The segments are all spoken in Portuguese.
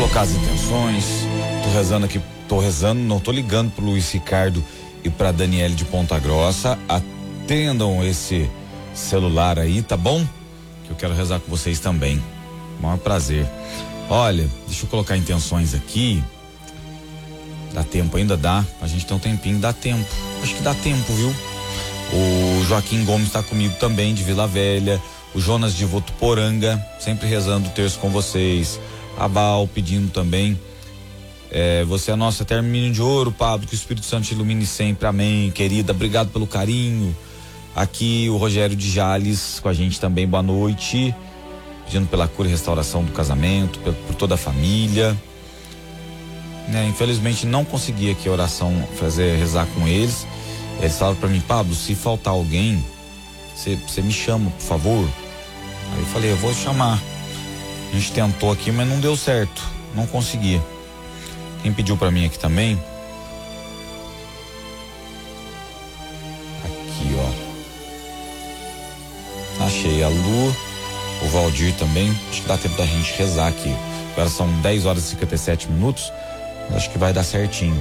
colocar as intenções. Tô rezando, não tô ligando pro Luiz Ricardo e pra Daniele de Ponta Grossa. Atendam esse celular aí, tá bom? Que eu quero rezar com vocês também. Maior prazer. Olha, deixa eu colocar intenções aqui. Dá tempo, ainda dá. A gente tem um tempinho, dá tempo. Acho que dá tempo, viu? O Joaquim Gomes tá comigo também, de Vila Velha. O Jonas de Votuporanga, sempre rezando o terço com vocês. A Val pedindo também. Você é nosso eterno menino de ouro, Pablo, que o Espírito Santo te ilumine sempre, amém, querida, obrigado pelo carinho. Aqui o Rogério de Jales com a gente também, boa noite, pedindo pela cura e restauração do casamento, por toda a família, né? Infelizmente não consegui aqui a oração, rezar com eles. Eles falaram pra mim, Pablo, se faltar alguém, você me chama, por favor. Aí eu falei, eu vou chamar. A gente tentou aqui, mas não deu certo, não consegui. Quem pediu pra mim aqui também? Aqui, ó. Achei a Lu, o Valdir também. Acho que dá tempo da gente rezar aqui. Agora são 10 horas e 57 minutos. Acho que vai dar certinho.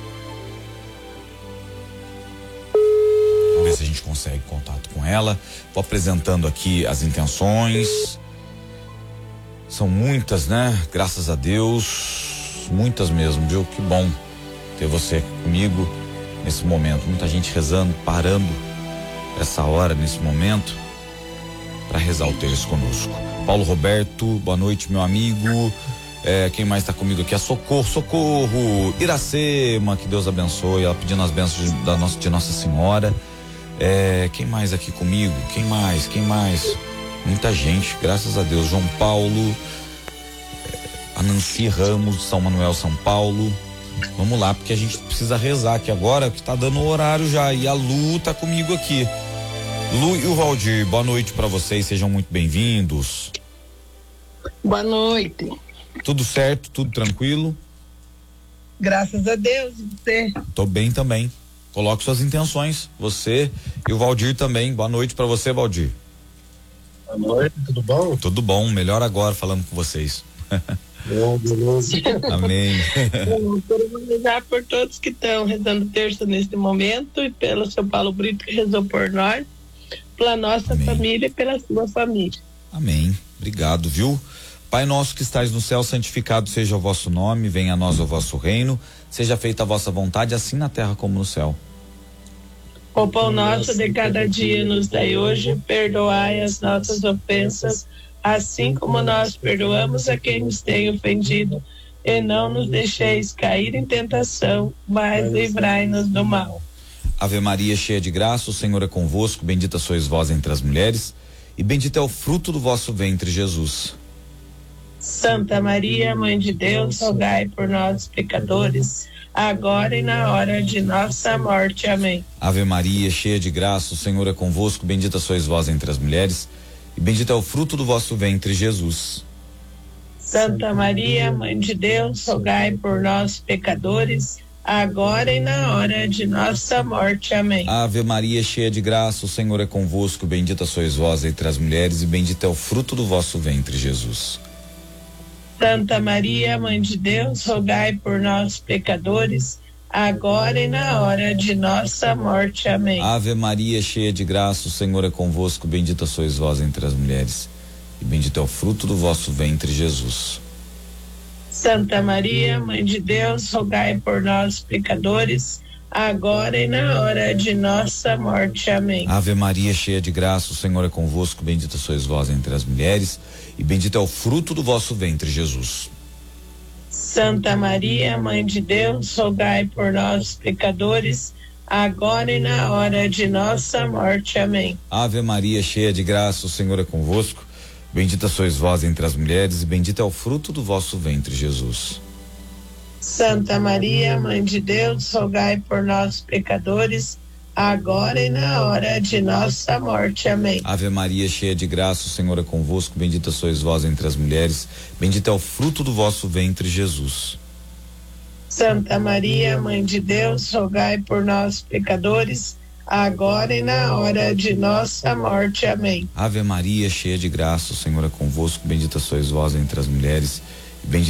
Vamos ver se a gente consegue contato com ela. Vou apresentando aqui as intenções. São muitas, né? Graças a Deus. Muitas mesmo, viu? Que bom ter você aqui comigo nesse momento. Muita gente rezando, parando essa hora, nesse momento, para rezar o terço conosco. Paulo Roberto, boa noite, meu amigo. Quem mais está comigo aqui? A Socorro, Iracema, que Deus abençoe. Ela pedindo as bênçãos de Nossa Senhora. Quem mais aqui comigo? Quem mais? Muita gente, graças a Deus. João Paulo, a Nancy Ramos, São Manuel, São Paulo. Vamos lá, porque a gente precisa rezar aqui agora, que tá dando o horário já. E a Lu tá comigo aqui. Lu e o Valdir, boa noite para vocês, sejam muito bem-vindos. Boa noite. Tudo certo, tudo tranquilo? Graças a Deus, e você? Tô bem também. Coloque suas intenções, você e o Valdir também. Boa noite para você, Valdir. Boa noite, tudo bom? Tudo bom, melhor agora falando com vocês. Beleza. Amém. Quero rezar por todos que estão rezando terça neste momento e pelo seu Paulo Brito que rezou por nós, pela nossa Amém. Família e pela sua família. Amém. Obrigado, viu? Pai nosso que estais no céu, santificado seja o vosso nome, venha a nós o vosso reino, seja feita a vossa vontade, assim na terra como no céu. O pão nosso de cada dia nos dai hoje, perdoai as nossas ofensas, assim como nós perdoamos a quem nos tem ofendido, e não nos deixeis cair em tentação, mas livrai-nos do mal. Ave Maria, cheia de graça, o Senhor é convosco, bendita sois vós entre as mulheres, e bendito é o fruto do vosso ventre, Jesus. Santa Maria, Mãe de Deus, rogai por nós, pecadores, agora e na hora de nossa morte. Amém. Ave Maria, cheia de graça, o Senhor é convosco, bendita sois vós entre as mulheres, e bendito é o fruto do vosso ventre, Jesus. Santa Maria, Mãe de Deus, rogai por nós, pecadores, agora e na hora de nossa morte. Amém. Ave Maria, cheia de graça, o Senhor é convosco, bendita sois vós entre as mulheres, e bendito é o fruto do vosso ventre, Jesus. Santa Maria, Mãe de Deus, rogai por nós, pecadores, agora e na hora de nossa morte. Amém. Ave Maria, cheia de graça, o Senhor é convosco, bendita sois vós entre as mulheres, e bendito é o fruto do vosso ventre, Jesus. Santa Maria, Mãe de Deus, rogai por nós, pecadores, agora e na hora de nossa morte. Amém. Ave Maria, cheia de graça, o Senhor é convosco, bendita sois vós entre as mulheres, e bendito é o fruto do vosso ventre, Jesus. Santa Maria, Mãe de Deus, rogai por nós, pecadores, agora e na hora de nossa morte. Amém. Ave Maria, cheia de graça, o Senhor é convosco, bendita sois vós entre as mulheres, e bendito é o fruto do vosso ventre, Jesus. Santa Maria, Mãe de Deus, rogai por nós, pecadores, agora e na hora de nossa morte. Amém. Ave Maria, cheia de graça, o Senhor é convosco, bendita sois vós entre as mulheres, bendito é o fruto do vosso ventre, Jesus. Santa Maria, Mãe de Deus, rogai por nós, pecadores, agora e na hora de nossa morte. Amém. Ave Maria, cheia de graça, o Senhor é convosco, bendita sois vós entre as mulheres, e bendito